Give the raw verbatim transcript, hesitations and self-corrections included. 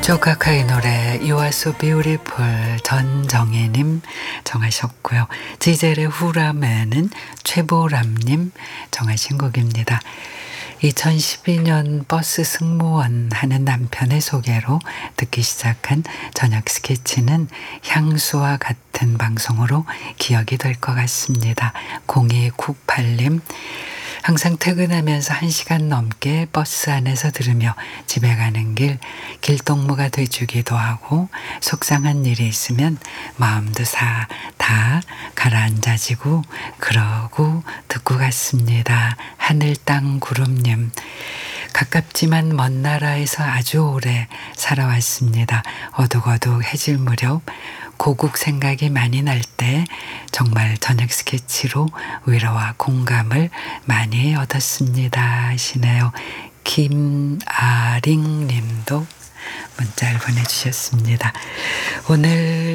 조카카의 노래 You are so beautiful 전정혜님 정하셨고요. 지젤의 후라메는 최보람님 정하신 곡입니다. 이천십이 년 버스 승무원 하는 남편의 소개로 듣기 시작한 저녁 스케치는 향수와 같은 방송으로 기억이 될 것 같습니다. 공이구팔님 항상 퇴근하면서 한 시간 넘게 버스 안에서 들으며 집에 가는 길 길동무가 돼주기도 하고 속상한 일이 있으면 마음도 사, 다 가라앉아지고 그러고 듣고 갔습니다. 하늘 땅 구름님 가깝지만 먼 나라에서 아주 오래 살아왔습니다. 어둑어둑 해질 무렵 고국 생각이 많이 날 때 정말 저녁 스케치로 위로와 공감을 많이 얻었습니다 하시네요. 김아링 님도 문자를 보내주셨습니다. 오늘